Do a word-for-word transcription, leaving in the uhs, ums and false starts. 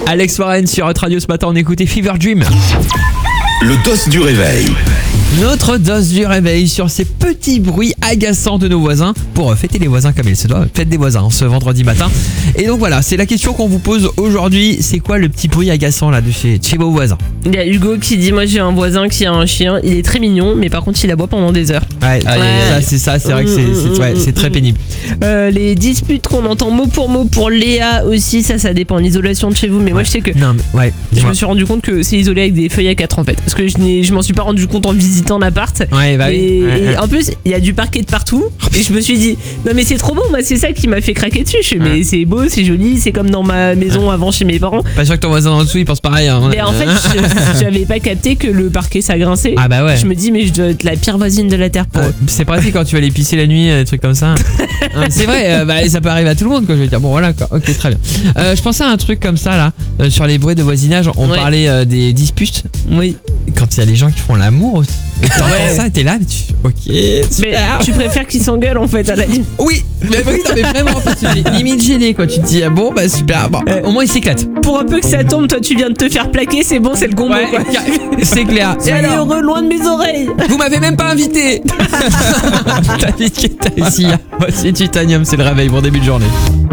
Alex Warren sur Hot Radio ce matin, on écoutait Fever Dream. Le dos du réveil. Notre dose du réveil sur ces petits bruits agaçants de nos voisins pour fêter les voisins comme il se doit. Fête des voisins ce vendredi matin. Et donc voilà, c'est la question qu'on vous pose aujourd'hui. C'est quoi le petit bruit agaçant là de chez, de chez vos voisins? Il y a Hugo qui dit, moi j'ai un voisin qui a un chien, il est très mignon, mais par contre il aboie pendant des heures. Ouais, Ouais. ça, c'est ça, c'est vrai que c'est, c'est, ouais, c'est très pénible. Euh, les disputes qu'on entend mot pour mot pour Léa aussi, ça ça dépend de l'isolation de chez vous, mais moi je sais que Non, mais ouais. je dis-moi. me suis rendu compte que c'est isolé avec des feuilles à quatre en fait, parce que je, n'ai, je m'en suis pas rendu compte en visitant l'appart. Ouais, bah oui. Et, Ouais, et ouais. en plus il y a du parquet de partout et je me suis dit non mais c'est trop beau, moi c'est ça qui m'a fait craquer dessus. Je fais, mais Ouais. c'est beau, c'est joli, c'est comme dans ma maison avant chez mes parents. Pas sûr que ton voisin en dessous il pense pareil. Hein. Mais en fait je- j'avais pas capté que le parquet ça grinçait. Ah bah ouais. Je me dis mais je dois être la pire voisine de la terre pour Euh, eux. c'est pratique quand tu vas aller pisser la nuit, euh, des trucs comme ça. Hein, c'est vrai, euh, bah, ça peut arriver à tout le monde, quoi. Je veux dire, bon voilà, quoi. Ok, très bien. Euh, je pensais à un truc comme ça là, euh, sur les bruits de voisinage. On Ouais. parlait euh, des disputes. Oui. Quand il y a les gens qui font l'amour aussi. Et t'entends Ouais. ça, t'es là, mais tu. Ok. Mais super. tu préfères qu'ils s'engueulent en fait à la limite. Oui, mais oui, non, mais vraiment, parce que j'ai limite gêné, quoi. Tu te dis, ah bon, bah super. Bon, Euh, au moins il s'éclate. Pour un peu que ça tombe, toi tu viens de te faire plaquer, c'est bon, c'est le gombo Ouais, quoi. c'est clair. Et Soyez alors, heureux loin de mes oreilles. vous m'avez même pas invité. David Guetta ici. Voici Titanium, c'est le réveil. Bon début de journée.